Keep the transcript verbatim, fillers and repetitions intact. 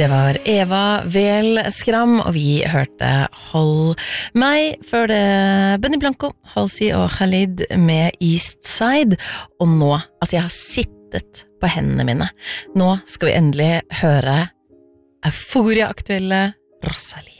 Det var Eva Vel Skram, og vi hørte Hold meg, før det Benny Blanco, Halsey og Khalid med Eastside. Og nå, altså jeg har sittet på hendene mine, nå skal vi endelig høre Euphoria-aktuelle Rosalie.